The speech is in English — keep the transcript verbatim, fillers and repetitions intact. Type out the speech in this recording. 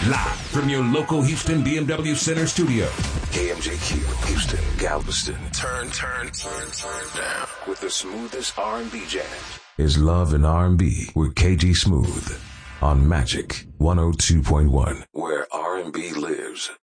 Live from your local Houston B M W Center studio. K M J Q, Houston, Galveston. Turn, turn, turn, turn down. With the smoothest R and B jam. Is Love and R and B with K G Smooth on Magic one oh two point one, where R and B lives.